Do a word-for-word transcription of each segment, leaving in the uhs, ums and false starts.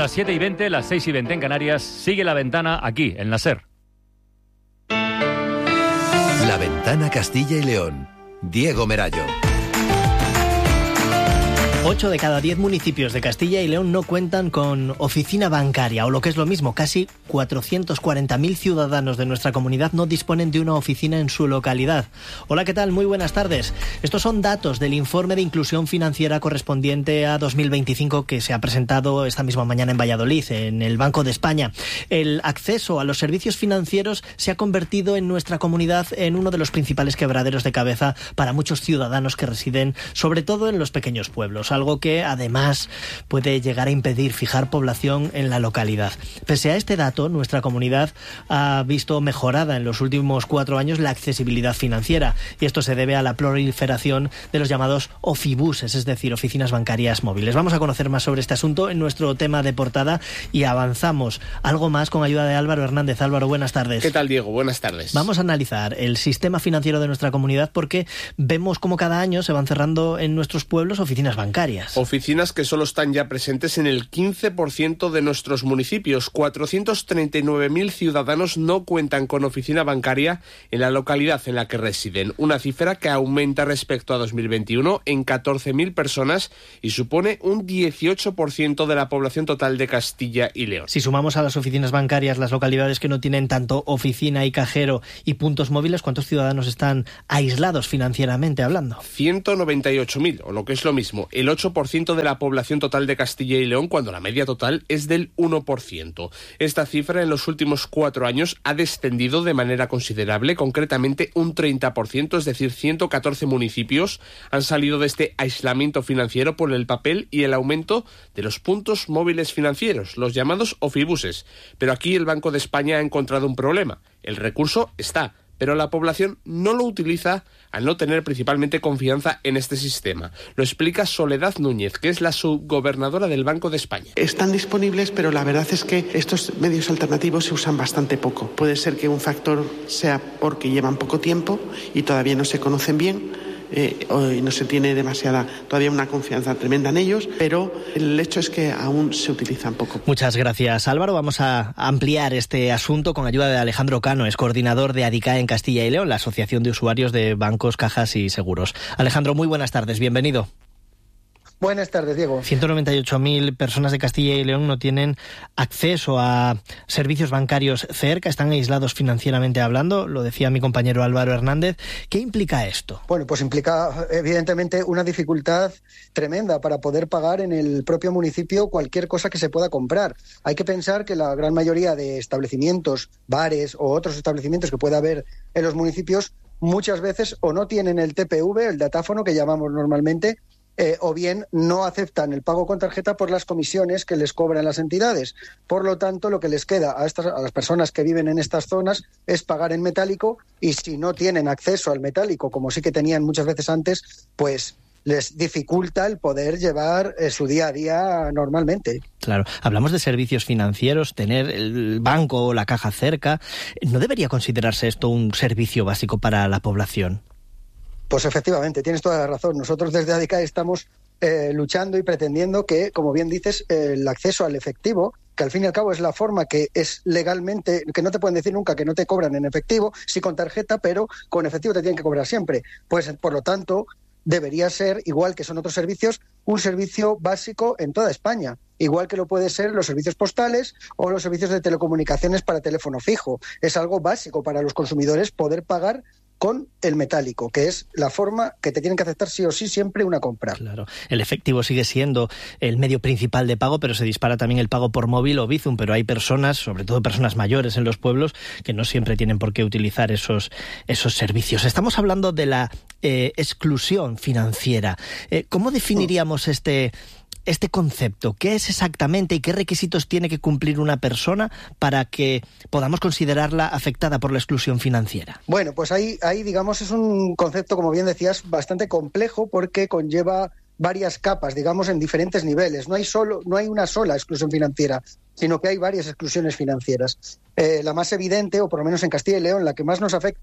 las siete y veinte, las seis y veinte en Canarias. Sigue La Ventana aquí, en la SER. La Ventana Castilla y León. Diego Merayo. Ocho de cada diez municipios de Castilla y León no cuentan con oficina bancaria, o lo que es lo mismo, casi cuatrocientos cuarenta mil ciudadanos de nuestra comunidad no disponen de una oficina en su localidad. Hola, ¿qué tal? Muy buenas tardes. Estos son datos del informe de inclusión financiera correspondiente a dos mil veinticinco que se ha presentado esta misma mañana en Valladolid, en el Banco de España. El acceso a los servicios financieros se ha convertido en nuestra comunidad en uno de los principales quebraderos de cabeza para muchos ciudadanos que residen, sobre todo en los pequeños pueblos, algo que además puede llegar a impedir fijar población en la localidad. Pese a este dato, nuestra comunidad ha visto mejorada en los últimos cuatro años la accesibilidad financiera, y esto se debe a la proliferación de los llamados ofibuses, es decir, oficinas bancarias móviles. Vamos a conocer más sobre este asunto en nuestro tema de portada y avanzamos algo más con ayuda de Álvaro Hernández. Álvaro, buenas tardes. ¿Qué tal, Diego? Buenas tardes. Vamos a analizar el sistema financiero de nuestra comunidad porque vemos cómo cada año se van cerrando en nuestros pueblos oficinas bancarias. Oficinas que solo están ya presentes en el quince por ciento de nuestros municipios. cuatrocientos treinta y nueve mil ciudadanos no cuentan con oficina bancaria en la localidad en la que residen. Una cifra que aumenta respecto a dos mil veintiuno en catorce mil personas y supone un dieciocho por ciento de la población total de Castilla y León. Si sumamos a las oficinas bancarias las localidades que no tienen tanto oficina y cajero y puntos móviles, ¿cuántos ciudadanos están aislados financieramente hablando? ciento noventa y ocho mil, o lo que es lo mismo, el ocho por ciento de la población total de Castilla y León, cuando la media total es del uno por ciento. Esta cifra en los últimos cuatro años ha descendido de manera considerable, concretamente un treinta por ciento, es decir, ciento catorce municipios han salido de este aislamiento financiero por el papel y el aumento de los puntos móviles financieros, los llamados ofibuses. Pero aquí el Banco de España ha encontrado un problema. El recurso está, pero la población no lo utiliza al no tener principalmente confianza en este sistema. Lo explica Soledad Núñez, que es la subgobernadora del Banco de España. Están disponibles, pero la verdad es que estos medios alternativos se usan bastante poco. Puede ser que un factor sea porque llevan poco tiempo y todavía no se conocen bien, eh, y no se tiene demasiada, todavía una confianza tremenda en ellos, pero el hecho es que aún se utilizan poco. Muchas gracias, Álvaro. Vamos a ampliar este asunto con ayuda de Alejandro Cano, es coordinador de ADICAE en Castilla y León, la Asociación de Usuarios de Bancos, Cajas y Seguros. Alejandro, muy buenas tardes, bienvenido. Buenas tardes, Diego. ciento noventa y ocho mil personas de Castilla y León no tienen acceso a servicios bancarios cerca, están aislados financieramente hablando, lo decía mi compañero Álvaro Hernández. ¿Qué implica esto? Bueno, pues implica evidentemente una dificultad tremenda para poder pagar en el propio municipio cualquier cosa que se pueda comprar. Hay que pensar que la gran mayoría de establecimientos, bares o otros establecimientos que pueda haber en los municipios muchas veces o no tienen el T P V, el datáfono que llamamos normalmente, Eh, o bien no aceptan el pago con tarjeta por las comisiones que les cobran las entidades. Por lo tanto, lo que les queda a, estas, a las personas que viven en estas zonas es pagar en metálico, y si no tienen acceso al metálico, como sí que tenían muchas veces antes, pues les dificulta el poder llevar eh, su día a día normalmente. Claro, hablamos de servicios financieros, tener el banco o la caja cerca. ¿No debería considerarse esto un servicio básico para la población? Pues efectivamente, tienes toda la razón. Nosotros desde ADICAE estamos eh, luchando y pretendiendo que, como bien dices, eh, el acceso al efectivo, que al fin y al cabo es la forma que es legalmente, que no te pueden decir nunca que no te cobran en efectivo, sí con tarjeta, pero con efectivo te tienen que cobrar siempre. Pues, por lo tanto, debería ser, igual que son otros servicios, un servicio básico en toda España, igual que lo puede ser los servicios postales o los servicios de telecomunicaciones para teléfono fijo. Es algo básico para los consumidores poder pagar con el metálico, que es la forma que te tienen que aceptar sí o sí siempre una compra. Claro, el efectivo sigue siendo el medio principal de pago, pero se dispara también el pago por móvil o Bizum, pero hay personas, sobre todo personas mayores en los pueblos, que no siempre tienen por qué utilizar esos, esos servicios. Estamos hablando de la eh, exclusión financiera. Eh, ¿Cómo definiríamos este... este concepto? ¿Qué es exactamente y qué requisitos tiene que cumplir una persona para que podamos considerarla afectada por la exclusión financiera? Bueno, pues ahí, ahí digamos, es un concepto, como bien decías, bastante complejo porque conlleva varias capas, digamos, en diferentes niveles. No hay solo, no hay una sola exclusión financiera, sino que hay varias exclusiones financieras. Eh, la más evidente, o por lo menos en Castilla y León, la que más nos afecta,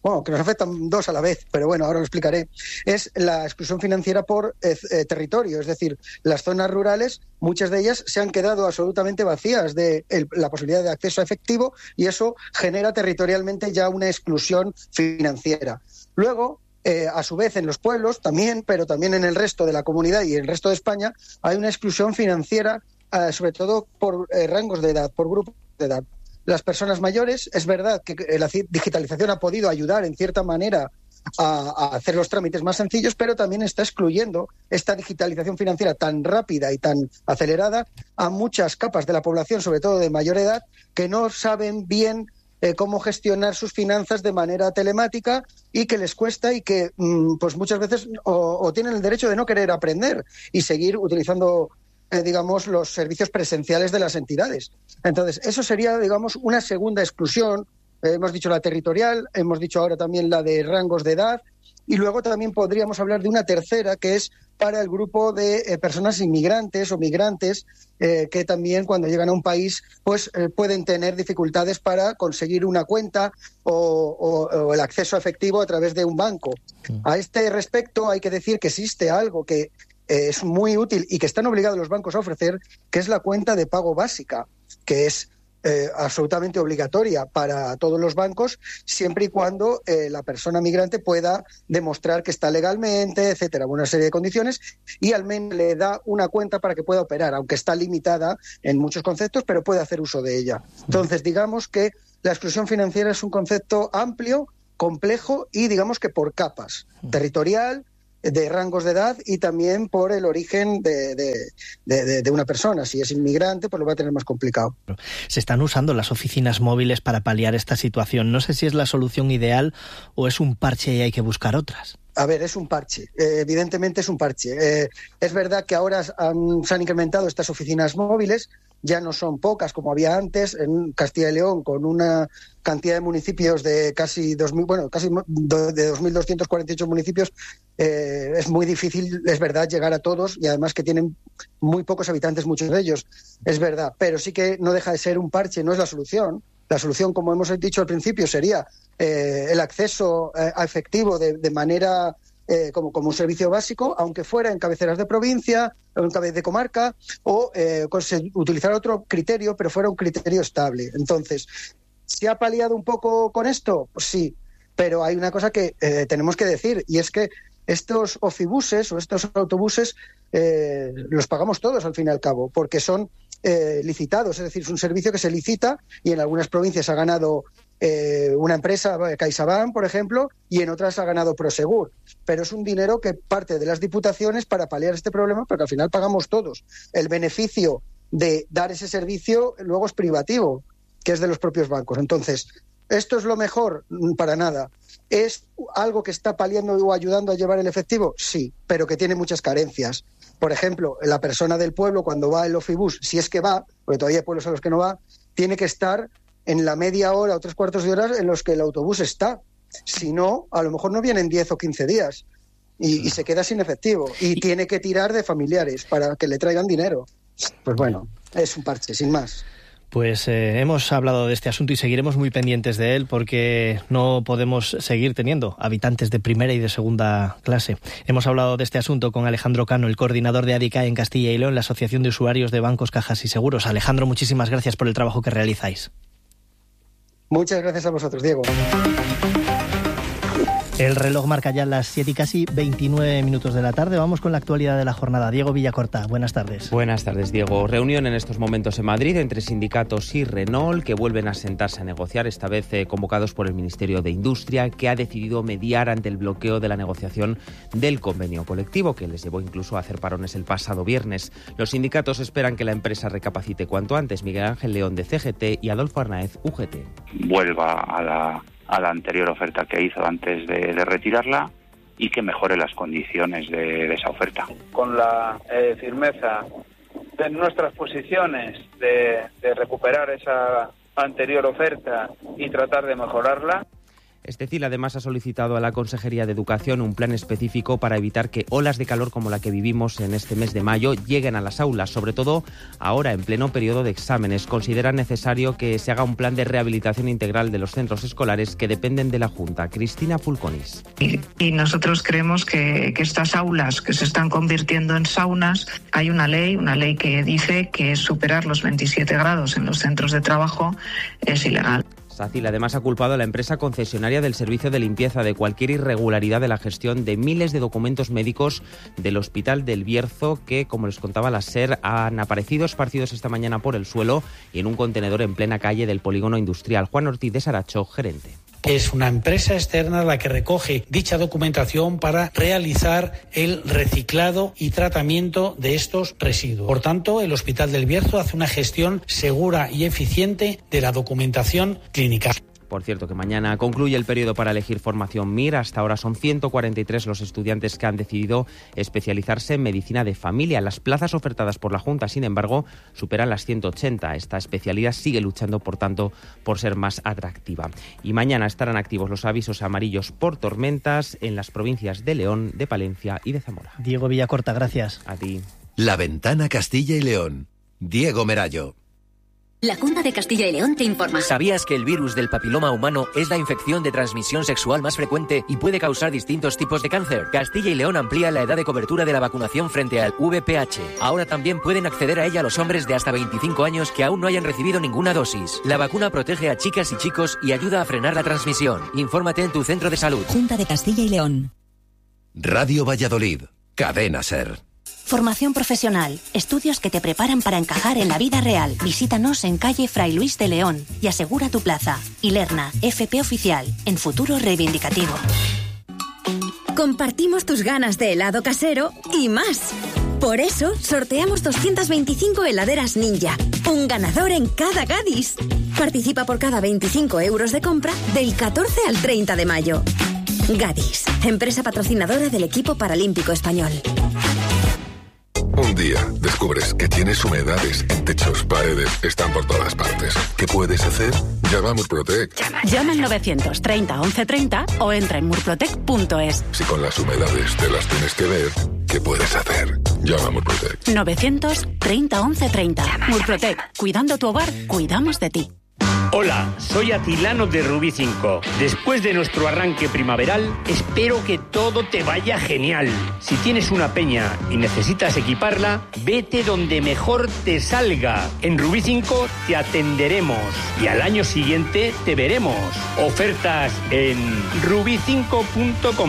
bueno, que nos afectan dos a la vez, pero bueno, ahora lo explicaré, es la exclusión financiera por eh, eh, territorio. Es decir, las zonas rurales, muchas de ellas se han quedado absolutamente vacías de el, la posibilidad de acceso a efectivo, y eso genera territorialmente ya una exclusión financiera. Luego, eh, a su vez, en los pueblos también, pero también en el resto de la comunidad y en el resto de España, hay una exclusión financiera, eh, sobre todo por eh, rangos de edad, por grupos de edad. Las personas mayores, es verdad que la digitalización ha podido ayudar en cierta manera a, a hacer los trámites más sencillos, pero también está excluyendo esta digitalización financiera tan rápida y tan acelerada a muchas capas de la población, sobre todo de mayor edad, que no saben bien eh, cómo gestionar sus finanzas de manera telemática y que les cuesta y que mmm, pues muchas veces o, o tienen el derecho de no querer aprender y seguir utilizando Eh, digamos, los servicios presenciales de las entidades. Entonces, eso sería, digamos, una segunda exclusión. Eh, hemos dicho la territorial, hemos dicho ahora también la de rangos de edad, y luego también podríamos hablar de una tercera, que es para el grupo de eh, personas inmigrantes o migrantes, eh, que también cuando llegan a un país pues eh, pueden tener dificultades para conseguir una cuenta o, o, o el acceso efectivo a través de un banco. Sí. A este respecto hay que decir que existe algo que Eh, es muy útil y que están obligados los bancos a ofrecer, que es la cuenta de pago básica, que es eh, absolutamente obligatoria para todos los bancos, siempre y cuando eh, la persona migrante pueda demostrar que está legalmente, etcétera, una serie de condiciones, y al menos le da una cuenta para que pueda operar, aunque está limitada en muchos conceptos, pero puede hacer uso de ella. Entonces, digamos que la exclusión financiera es un concepto amplio, complejo y digamos que por capas, territorial, de rangos de edad y también por el origen de, de, de, de una persona. Si es inmigrante, pues lo va a tener más complicado. Se están usando las oficinas móviles para paliar esta situación. No sé si es la solución ideal o es un parche y hay que buscar otras. A ver, es un parche, eh, evidentemente es un parche. Eh, es verdad que ahora han, se han incrementado estas oficinas móviles, ya no son pocas como había antes. En Castilla y León, con una cantidad de municipios de casi dos mil, bueno, casi de dos mil doscientos cuarenta y ocho municipios, eh, es muy difícil, es verdad, llegar a todos, y además que tienen muy pocos habitantes, muchos de ellos, es verdad, pero sí que no deja de ser un parche, no es la solución. La solución, como hemos dicho al principio, sería eh, el acceso eh, a efectivo de, de manera eh, como, como un servicio básico, aunque fuera en cabeceras de provincia o en cabeceras de comarca, o eh, utilizar otro criterio, pero fuera un criterio estable. Entonces, ¿se ha paliado un poco con esto? Pues sí, pero hay una cosa que eh, tenemos que decir, y es que estos ofibuses o estos autobuses eh, los pagamos todos al fin y al cabo, porque son Eh, licitados, es decir, es un servicio que se licita y en algunas provincias ha ganado eh, una empresa, CaixaBank, por ejemplo, y en otras ha ganado Prosegur. Pero es un dinero que parte de las diputaciones para paliar este problema, porque al final pagamos todos. El beneficio de dar ese servicio luego es privativo, que es de los propios bancos. Entonces, ¿esto es lo mejor? Para nada. ¿Es algo que está paliando o ayudando a llevar el efectivo? Sí, pero que tiene muchas carencias. Por ejemplo, la persona del pueblo, cuando va el Ofibus, si es que va, porque todavía hay pueblos a los que no va, tiene que estar en la media hora o tres cuartos de hora en los que el autobús está. Si no, a lo mejor no vienen diez o quince días y, y se queda sin efectivo. Y tiene que tirar de familiares para que le traigan dinero. Pues bueno, es un parche, sin más. Pues eh, hemos hablado de este asunto y seguiremos muy pendientes de él, porque no podemos seguir teniendo habitantes de primera y de segunda clase. Hemos hablado de este asunto con Alejandro Cano, el coordinador de ADICAE en Castilla y León, la Asociación de Usuarios de Bancos, Cajas y Seguros. Alejandro, muchísimas gracias por el trabajo que realizáis. Muchas gracias a vosotros, Diego. El reloj marca ya las siete y casi veintinueve minutos de la tarde. Vamos con la actualidad de la jornada. Diego Villacorta, buenas tardes. Buenas tardes, Diego. Reunión en estos momentos en Madrid entre sindicatos y Renault, que vuelven a sentarse a negociar, esta vez eh, convocados por el Ministerio de Industria, que ha decidido mediar ante el bloqueo de la negociación del convenio colectivo, que les llevó incluso a hacer parones el pasado viernes. Los sindicatos esperan que la empresa recapacite cuanto antes. Miguel Ángel León de C G T y Adolfo Arnaez, U G T. Vuelva a la... a la anterior oferta que hizo antes de, de retirarla y que mejore las condiciones de, de esa oferta. Con la eh, firmeza de nuestras posiciones de, de recuperar esa anterior oferta y tratar de mejorarla. Este C I L además ha solicitado a la Consejería de Educación un plan específico para evitar que olas de calor como la que vivimos en este mes de mayo lleguen a las aulas, sobre todo ahora en pleno periodo de exámenes. Consideran necesario que se haga un plan de rehabilitación integral de los centros escolares que dependen de la Junta. Cristina Fulconis. Y, y nosotros creemos que, que estas aulas que se están convirtiendo en saunas, hay una ley, una ley que dice que superar los veintisiete grados en los centros de trabajo es ilegal. SACIL además ha culpado a la empresa concesionaria del servicio de limpieza de cualquier irregularidad de la gestión de miles de documentos médicos del Hospital del Bierzo que, como les contaba la SER, han aparecido esparcidos esta mañana por el suelo y en un contenedor en plena calle del polígono industrial. Juan Ortiz de Saracho, gerente. Es una empresa externa la que recoge dicha documentación para realizar el reciclado y tratamiento de estos residuos. Por tanto, el Hospital del Bierzo hace una gestión segura y eficiente de la documentación clínica. Por cierto, que mañana concluye el periodo para elegir formación M I R. Hasta ahora son ciento cuarenta y tres los estudiantes que han decidido especializarse en medicina de familia. Las plazas ofertadas por la Junta, sin embargo, superan las ciento ochenta. Esta especialidad sigue luchando, por tanto, por ser más atractiva. Y mañana estarán activos los avisos amarillos por tormentas en las provincias de León, de Palencia y de Zamora. Diego Villacorta, gracias. A ti. La Ventana Castilla y León. Diego Merallo. La Junta de Castilla y León te informa. ¿Sabías que el virus del papiloma humano es la infección de transmisión sexual más frecuente y puede causar distintos tipos de cáncer? Castilla y León amplía la edad de cobertura de la vacunación frente al V P H. Ahora también pueden acceder a ella los hombres de hasta veinticinco años que aún no hayan recibido ninguna dosis. La vacuna protege a chicas y chicos y ayuda a frenar la transmisión. Infórmate en tu centro de salud. Junta de Castilla y León. Radio Valladolid. Cadena SER. Formación profesional, estudios que te preparan para encajar en la vida real. Visítanos en calle Fray Luis de León y asegura tu plaza. Ilerna, F P Oficial, en futuro reivindicativo. Compartimos tus ganas de helado casero y más. Por eso, sorteamos doscientas veinticinco heladeras Ninja. Un ganador en cada Gadis. Participa por cada veinticinco euros de compra del catorce al treinta de mayo. Gadis, empresa patrocinadora del equipo paralímpico español. Un día descubres que tienes humedades en techos, paredes, están por todas partes. ¿Qué puedes hacer? Llama a Murprotec. Llama, llama al novecientos treinta once treinta o entra en murprotec punto es. Si con las humedades te las tienes que ver, ¿qué puedes hacer? Llama a Murprotec. novecientos treinta once treinta. Llama, Murprotec. Llama, cuidando tu hogar, cuidamos de ti. Hola, soy Atilano de Rubí cinco. Después de nuestro arranque primaveral, espero que todo te vaya genial. Si tienes una peña y necesitas equiparla, vete donde mejor te salga. En Rubí cinco te atenderemos y al año siguiente te veremos. Ofertas en rubí cinco punto com.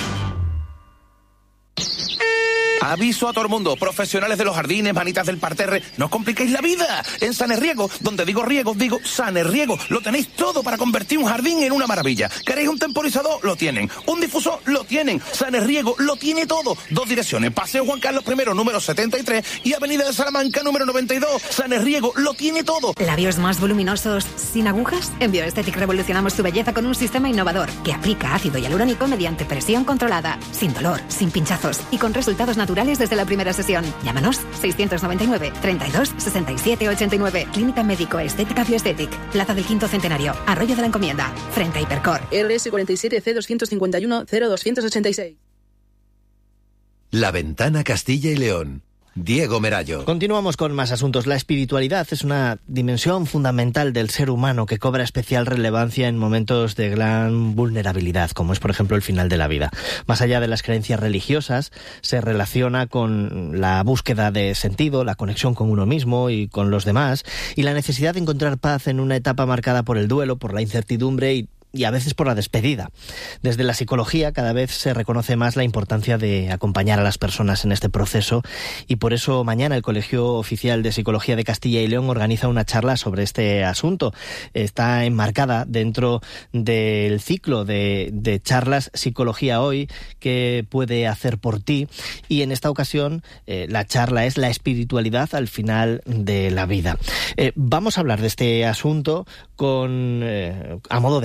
Aviso a todo el mundo, profesionales de los jardines, manitas del parterre, no os compliquéis la vida. En Sanerriego, donde digo riego, digo Sanerriego, lo tenéis todo para convertir un jardín en una maravilla. ¿Queréis un temporizador? Lo tienen. ¿Un difusor? Lo tienen. Sanerriego lo tiene todo. Dos direcciones, Paseo Juan Carlos I, número setenta y tres y Avenida de Salamanca, número noventa y dos. Sanerriego lo tiene todo. ¿Labios más voluminosos sin agujas? En Bioesthetic revolucionamos tu belleza con un sistema innovador que aplica ácido hialurónico mediante presión controlada, sin dolor, sin pinchazos y con resultados naturales desde la primera sesión. Llámanos seiscientos noventa y nueve, treinta y dos, sesenta y siete ochenta y nueve. Clínica Médico Estética Bioesthetic. Plaza del Quinto Centenario. Arroyo de la Encomienda. Frente a Hipercor. R S cuarenta y siete C doscientos cincuenta y uno cero doscientos ochenta y seis. La Ventana Castilla y León. Diego Merallo. Continuamos con más asuntos. La espiritualidad es una dimensión fundamental del ser humano que cobra especial relevancia en momentos de gran vulnerabilidad, como es por ejemplo el final de la vida. Más allá de las creencias religiosas, se relaciona con la búsqueda de sentido, la conexión con uno mismo y con los demás, y la necesidad de encontrar paz en una etapa marcada por el duelo, por la incertidumbre y y a veces por la despedida. Desde la psicología cada vez se reconoce más la importancia de acompañar a las personas en este proceso y por eso mañana el Colegio Oficial de Psicología de Castilla y León organiza una charla sobre este asunto. Está enmarcada dentro del ciclo de, de charlas Psicología Hoy, ¿qué puede hacer por ti? Y en esta ocasión eh, la charla es la espiritualidad al final de la vida. Eh, vamos a hablar de este asunto con eh, a modo de aperitivo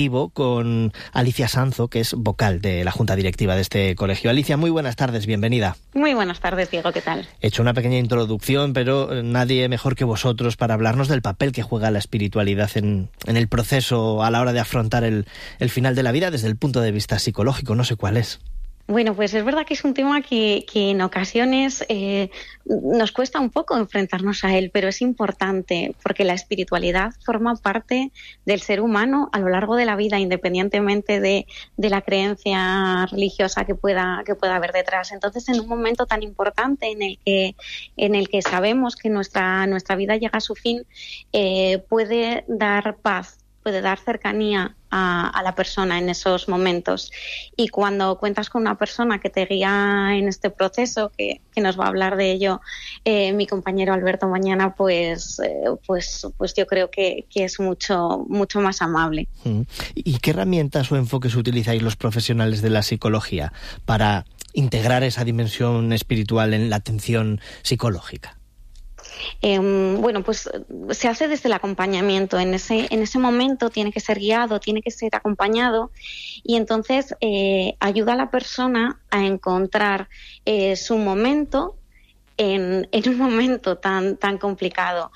vivo con Alicia Sanzo, que es vocal de la Junta Directiva de este colegio. Alicia, muy buenas tardes, bienvenida. Muy buenas tardes, Diego, ¿qué tal? He hecho una pequeña introducción, pero nadie mejor que vosotros para hablarnos del papel que juega la espiritualidad en, en el proceso a la hora de afrontar el, el final de la vida desde el punto de vista psicológico. No sé cuál es. Bueno, pues es verdad que es un tema que, que en ocasiones eh, nos cuesta un poco enfrentarnos a él, pero es importante porque la espiritualidad forma parte del ser humano a lo largo de la vida, independientemente de, de la creencia religiosa que pueda, que pueda haber detrás. Entonces, en un momento tan importante en el que, en el que sabemos que nuestra, nuestra vida llega a su fin, eh, puede dar paz, puede dar cercanía a, a la persona en esos momentos. Y cuando cuentas con una persona que te guía en este proceso, que, que nos va a hablar de ello eh, mi compañero Alberto mañana, pues, eh, pues, pues yo creo que, que es mucho, mucho más amable. ¿Y qué herramientas o enfoques utilizáis los profesionales de la psicología para integrar esa dimensión espiritual en la atención psicológica? Eh, bueno, pues se hace desde el acompañamiento. En ese, en ese momento tiene que ser guiado, tiene que ser acompañado y entonces eh, ayuda a la persona a encontrar eh, su momento en, en un momento tan, tan complicado.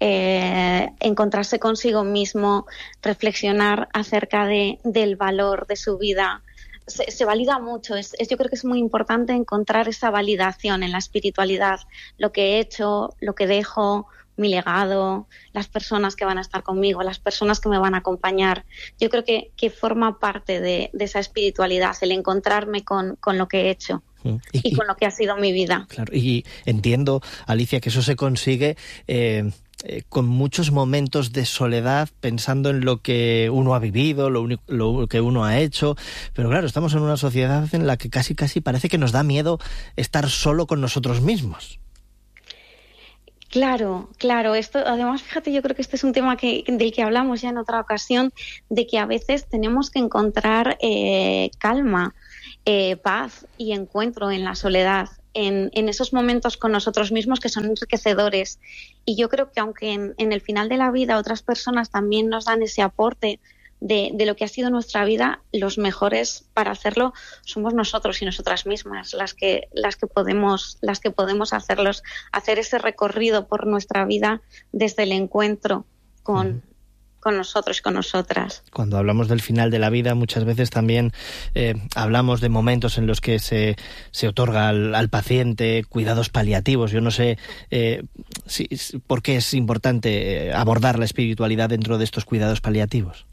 Eh, encontrarse consigo mismo, reflexionar acerca de, del valor de su vida. Se, se valida mucho, es, es, yo creo que es muy importante encontrar esa validación en la espiritualidad, lo que he hecho, lo que dejo, mi legado, las personas que van a estar conmigo, las personas que me van a acompañar. Yo creo que, que forma parte de, de esa espiritualidad, el encontrarme con, con lo que he hecho. Y, y con lo que ha sido mi vida. Claro, y entiendo, Alicia, que eso se consigue eh, eh, con muchos momentos de soledad, pensando en lo que uno ha vivido, lo, único, lo que uno ha hecho. Pero claro, estamos en una sociedad en la que casi casi parece que nos da miedo estar solo con nosotros mismos. Claro, claro. Esto, además, fíjate, yo creo que este es un tema que, del que hablamos ya en otra ocasión, de que a veces tenemos que encontrar eh, calma, eh, paz y encuentro en la soledad, en, en esos momentos con nosotros mismos que son enriquecedores. Y yo creo que aunque en, en el final de la vida otras personas también nos dan ese aporte de, de lo que ha sido nuestra vida, los mejores para hacerlo somos nosotros y nosotras mismas, las que, las que podemos, las que podemos hacerlos, hacer ese recorrido por nuestra vida desde el encuentro con, con nosotros y con nosotras. Cuando hablamos del final de la vida, muchas veces también eh, hablamos de momentos en los que se, se otorga al, al paciente cuidados paliativos. Yo no sé eh, si, por qué es importante abordar la espiritualidad dentro de estos cuidados paliativos.